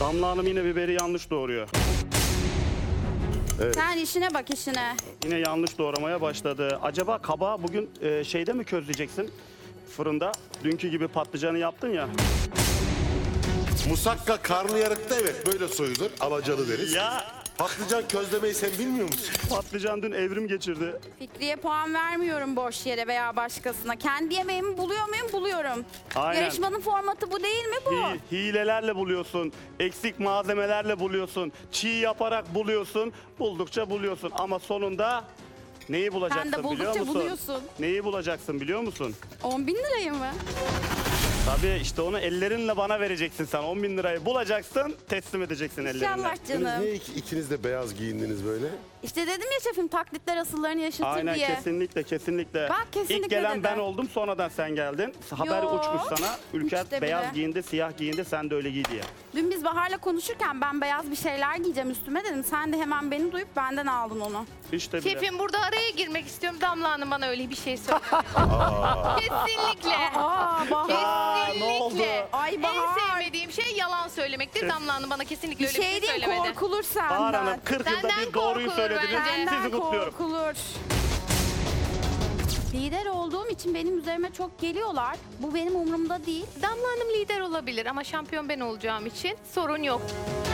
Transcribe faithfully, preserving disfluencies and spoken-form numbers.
Damla Hanım yine biberi yanlış doğuruyor. Sen işine bak işine. Yine yanlış doğramaya başladı. Acaba kabağı bugün e, şeyde mi közleyeceksin? Fırında. Dünkü gibi patlıcanı yaptın ya. Musakka karnıyarıkta evet böyle soyulur. Alacalı deriz. Ya Patlıcan közlemeyi sen bilmiyor musun? patlıcan dün evrim geçirdi. Fikriye puan vermiyorum boş yere veya başkasına. Kendi yemeğimi buluyor muyum? Buluyorum. Aynen. Yarışmanın formatı bu değil mi bu? Hi- hilelerle buluyorsun, eksik malzemelerle buluyorsun, çiğ yaparak buluyorsun, buldukça buluyorsun. Ama sonunda neyi bulacaksın Sen de biliyor buldukça musun? buluyorsun. Neyi bulacaksın biliyor musun? on bin lirayı mı? Tabii işte onu ellerinle bana vereceksin sen. on bin lirayı bulacaksın, teslim edeceksin ellerinle. İnşallah Siz canım. niye ik- ikiniz de beyaz giyindiniz böyle? İşte dedim ya şefim taklitler asıllarını yaşatır Aynen diye. kesinlikle kesinlikle. Bak, kesinlikle İlk gelen dedi. ben oldum sonradan sen geldin. Haber Yo, uçmuş sana. Ülker hiç de beyaz bile. giyindi, siyah giyindi sen de öyle giy diye. Dün biz Bahar'la konuşurken ben beyaz bir şeyler giyeceğim üstüme dedim. Sen de hemen beni duyup benden aldın onu. İşte bile. Şefim burada araya girmek istiyorum. Damla Hanım bana öyle bir şey söyledi. Kesinlikle. Aa Bahar. ne oldu? Kesinlikle. Ay En Bahar. sevmediğim şey yalan söylemektir. Damla Hanım bana kesinlikle Bir öyle bir şey şey değil söylemedi. korkulur senden. Bahar Hanım kırk yılda Senden bir doğruyu korkulur söylediniz. bence. Sizi Senden kutluyorum. korkulur. Lider olduğum için benim üzerime çok geliyorlar. Bu benim umurumda değil. Damla Hanım lider olabilir ama şampiyon ben olacağım için sorun yok.